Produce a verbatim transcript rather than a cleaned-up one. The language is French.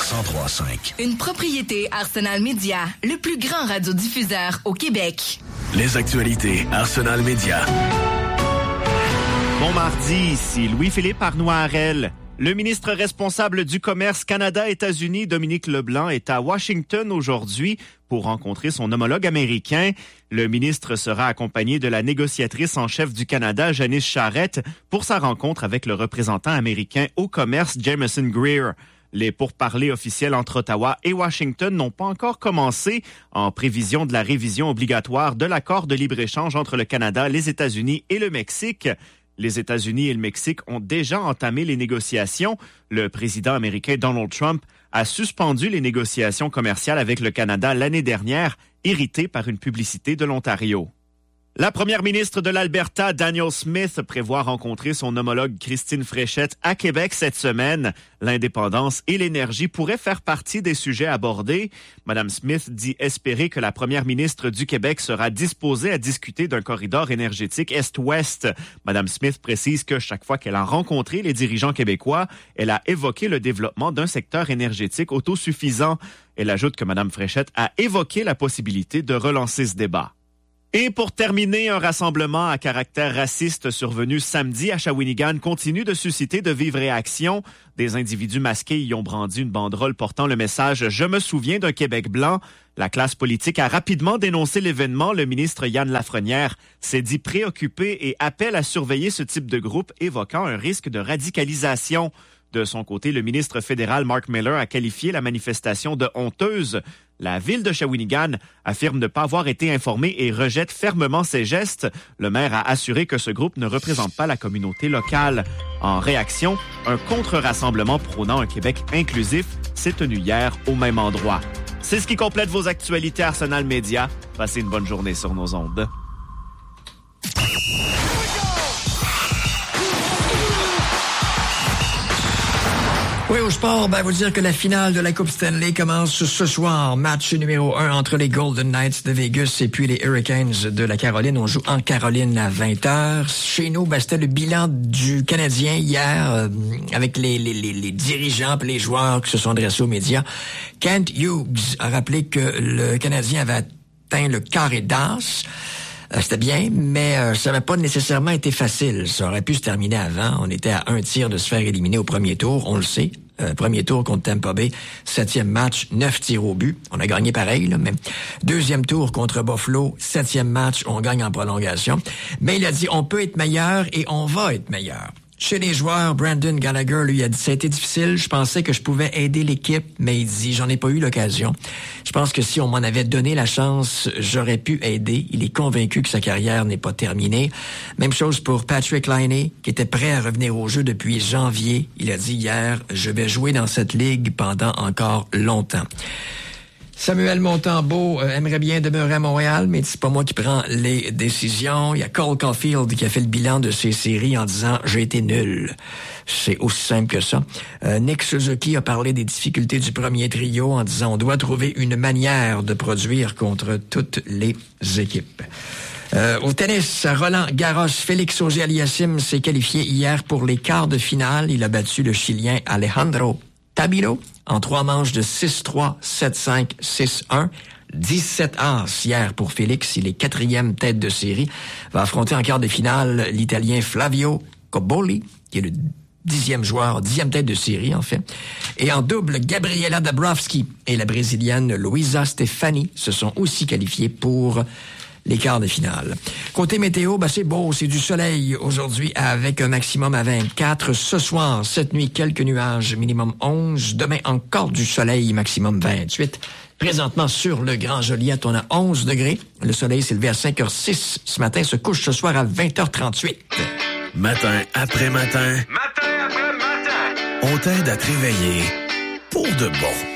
cent trois cinq. Une propriété Arsenal Média, le plus grand radiodiffuseur au Québec. Les actualités Arsenal Média. Bon mardi, ici Louis-Philippe Arnois-Harel. Le ministre responsable du commerce Canada-États-Unis, Dominique Leblanc, est à Washington aujourd'hui pour rencontrer son homologue américain. Le ministre sera accompagné de la négociatrice en chef du Canada, Janice Charette, pour sa rencontre avec le représentant américain au commerce, Jameson Greer. Les pourparlers officiels entre Ottawa et Washington n'ont pas encore commencé en prévision de la révision obligatoire de l'accord de libre-échange entre le Canada, les États-Unis et le Mexique. Les États-Unis et le Mexique ont déjà entamé les négociations. Le président américain Donald Trump a suspendu les négociations commerciales avec le Canada l'année dernière, irrité par une publicité de l'Ontario. La première ministre de l'Alberta, Danielle Smith, prévoit rencontrer son homologue Christine Fréchette à Québec cette semaine. L'indépendance et l'énergie pourraient faire partie des sujets abordés. Madame Smith dit espérer que la première ministre du Québec sera disposée à discuter d'un corridor énergétique Est-Ouest. Madame Smith précise que chaque fois qu'elle a rencontré les dirigeants québécois, elle a évoqué le développement d'un secteur énergétique autosuffisant. Elle ajoute que Madame Fréchette a évoqué la possibilité de relancer ce débat. Et pour terminer, un rassemblement à caractère raciste survenu samedi à Shawinigan continue de susciter de vives réactions. Des individus masqués y ont brandi une banderole portant le message « Je me souviens d'un Québec blanc ». La classe politique a rapidement dénoncé l'événement. Le ministre Yann Lafrenière s'est dit préoccupé et appelle à surveiller ce type de groupe, évoquant un risque de radicalisation. De son côté, le ministre fédéral Mark Miller a qualifié la manifestation de honteuse. La ville de Shawinigan affirme ne pas avoir été informée et rejette fermement ces gestes. Le maire a assuré que ce groupe ne représente pas la communauté locale. En réaction, un contre-rassemblement prônant un Québec inclusif s'est tenu hier au même endroit. C'est ce qui complète vos actualités Arsenal Média. Passez une bonne journée sur nos ondes. Oui, au sport, ben, vous dire que la finale de la Coupe Stanley commence ce soir. Match numéro un entre les Golden Knights de Vegas et puis les Hurricanes de la Caroline. On joue en Caroline à vingt heures. Chez nous, ben, c'était le bilan du Canadien hier, euh, avec les, les, les, les dirigeants et les joueurs qui se sont adressés aux médias. Kent Hughes a rappelé que le Canadien avait atteint le carré d'as. Euh, c'était bien, mais euh, ça n'avait pas nécessairement été facile. Ça aurait pu se terminer avant. On était à un tir de se faire éliminer au premier tour, on le sait. Euh, premier tour contre Tampa Bay, septième match, neuf tirs au but. On a gagné pareil, là, mais deuxième tour contre Buffalo, septième match, on gagne en prolongation. Mais il a dit, on peut être meilleur et on va être meilleur. Chez les joueurs, Brandon Gallagher, lui, a dit, ça a été difficile. Je pensais que je pouvais aider l'équipe, mais il dit, j'en ai pas eu l'occasion. Je pense que si on m'en avait donné la chance, j'aurais pu aider. Il est convaincu que sa carrière n'est pas terminée. Même chose pour Patrick Laine, qui était prêt à revenir au jeu depuis janvier. Il a dit hier, je vais jouer dans cette ligue pendant encore longtemps. Samuel Montembeault euh, aimerait bien demeurer à Montréal, mais c'est pas moi qui prends les décisions. Il y a Cole Caulfield qui a fait le bilan de ses séries en disant « j'ai été nul ». C'est aussi simple que ça. Euh, Nick Suzuki a parlé des difficultés du premier trio en disant « on doit trouver une manière de produire contre toutes les équipes ». Euh, au tennis, Roland Garros, Félix Auger-Aliassime s'est qualifié hier pour les quarts de finale. Il a battu le Chilien Alejandro Tabilo en trois manches de six trois, sept cinq, six un. dix-sept as hier pour Félix. Il est quatrième tête de série. Va affronter en quart de finale l'Italien Flavio Cobolli, qui est le dixième joueur, dixième tête de série, en fait. Et en double, Gabriela Dabrowski et la Brésilienne Luisa Stefani se sont aussi qualifiés pour les quarts de finale. Côté météo, ben c'est beau, c'est du soleil aujourd'hui avec un maximum à vingt-quatre. Ce soir, cette nuit, quelques nuages, minimum onze. Demain, encore du soleil, maximum vingt-huit. Présentement, sur le Grand Joliette, on a onze degrés. Le soleil s'est levé à cinq heures six ce matin, se couche ce soir à vingt heures trente-huit. Matin après matin. Matin après matin. On t'aide à te réveiller pour de bon.